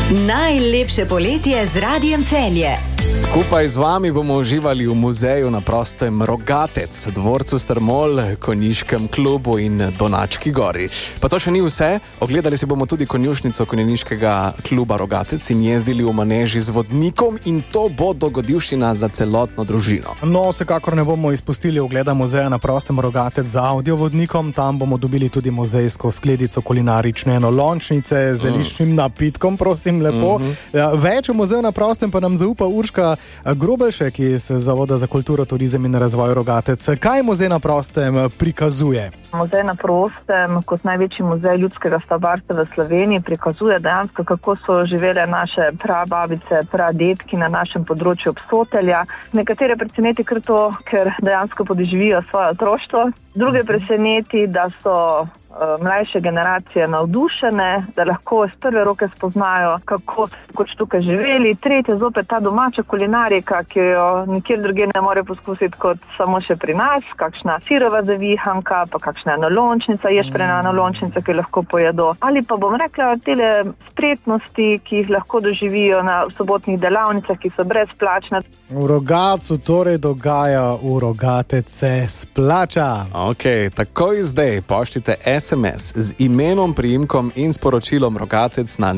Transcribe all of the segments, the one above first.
Najlepše poletje z Radiem Celje. Skupaj z vami bomo uživali v muzeju na prostem Rogatec, dvorcu Strmol, konjiškem klubu in Donački gori. Pa to še ni vse, ogledali si bomo tudi konjušnico konjeniškega kluba Rogatec in jezdili v maneži z vodnikom in to bo dogodivščina za celotno družino. No, vsekakor ne bomo izpustili ogleda muzeja na prostem Rogatec z audiovodnikom, tam bomo dobili tudi muzejsko skledico kulinarične enolončnice z zeliščnim napitkom, prosim lepo. Več o muzeju na prostem pa nam zaupa Urška Grobelšek iz Zavoda za kulturo, turizem in razvoj Rogatec. Kaj muzej na prostem prikazuje? Muzej na prostem, kot največji muzej ljudskega stavbarstva v Sloveniji, prikazuje dejansko, kako so živele naše prababice, pradedki na našem področju Obsotelja. Nekatere preseneti kar to, ker dejansko podoživijo svoje otroštvo. Druge preseneti, da so mlajše generacije navdušene, da lahko iz prve roke spoznajo, kako so tukaj živeli. Tretje zopet ta domača kulinarika, ki jo nikjer drugje ne more poskusiti kot samo še pri nas. Kakšna sirova zavihanka, pa kakšna enolončnica, ješprenjena enolončnica, ki lahko pojedo. Ali pa bom rekla tele spretnosti, ki jih lahko doživijo na sobotnih delavnicah, ki so brezplačne. V Rogatcu torej dogaja, v Rogatec se splača. Ok, takoj zdaj pošljite SMS z imenom, priimkom in sporočilom Rogatec na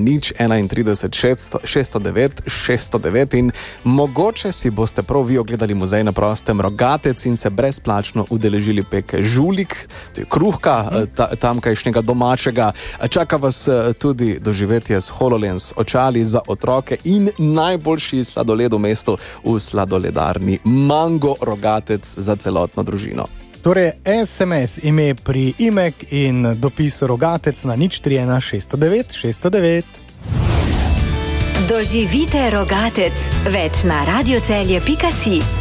031 609 609 in mogoče si boste prav vi ogledali muzej na prostem Rogatec in se brezplačno udeležili peke žulik, to je kruhka tamkajšnjega domačega. Čaka vas tudi doživetje s HoloLens očali za otroke in najboljši sladoled v mestu v sladoledarni Mango Rogatec za celotno družino. Torej, SMS, ime, priimek in dopis Rogatec na 031 609 609. Doživite Rogatec. Več na radiocelje.si.